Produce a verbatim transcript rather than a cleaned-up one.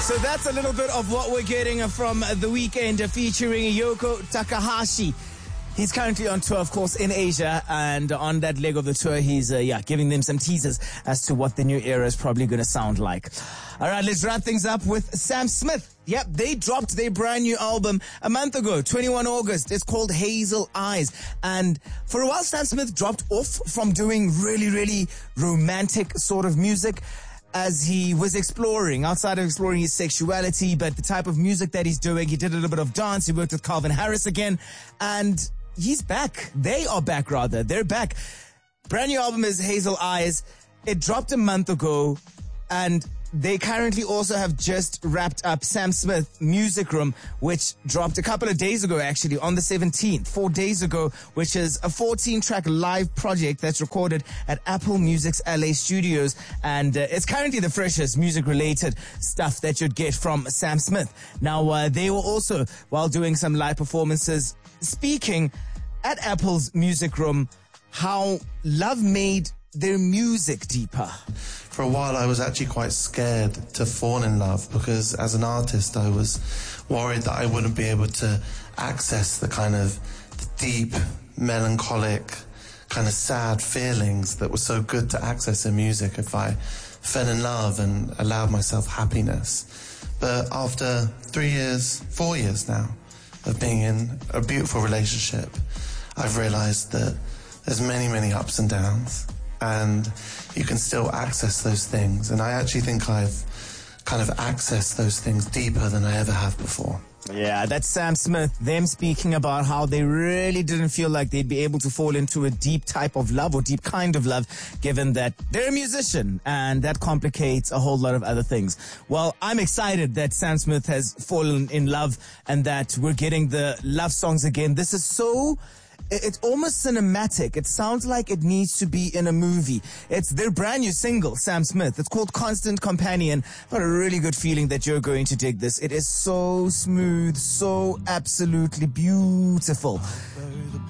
So that's a little bit of what we're getting from The Weeknd featuring Yoko Takahashi. He's currently on tour, of course, in Asia, and on that leg of the tour, he's, uh, yeah, giving them some teasers as to what the new era is probably going to sound like. All right, let's wrap things up with Sam Smith. Yep, they dropped their brand new album a month ago, twenty-first of August. It's called Hazel Eyes. And for a while, Sam Smith dropped off from doing really, really romantic sort of music, as he was exploring, outside of exploring his sexuality, but the type of music that he's doing. He did a little bit of dance. He worked with Calvin Harris again, and he's back. They are back, rather. They're back. Brand new album is Hazel Eyes. It dropped a month ago, and they currently also have just wrapped up Sam Smith Music Room, which dropped a couple of days ago, actually, on the seventeenth, four days ago, which is a fourteen-track live project that's recorded at Apple Music's L A studios. And uh, it's currently the freshest music-related stuff that you'd get from Sam Smith. Now, uh, they were also, while doing some live performances, speaking at Apple's Music Room, how love made their music deeper. For a while I was actually quite scared to fall in love, because as an artist I was worried that I wouldn't be able to access the kind of deep, melancholic, kind of sad feelings that were so good to access in music if I fell in love and allowed myself happiness. But after three years, four years now of being in a beautiful relationship, I've realized that there's many, many ups and downs, and you can still access those things. And I actually think I've kind of accessed those things deeper than I ever have before. Yeah, that's Sam Smith, them speaking about how they really didn't feel like they'd be able to fall into a deep type of love or deep kind of love, given that they're a musician, and that complicates a whole lot of other things. Well, I'm excited that Sam Smith has fallen in love and that we're getting the love songs again. This is so... It's almost cinematic. It sounds like it needs to be in a movie. It's their brand new single, Sam Smith. It's called Constant Companion. Got a really good feeling that you're going to dig this. It is so smooth, so absolutely beautiful.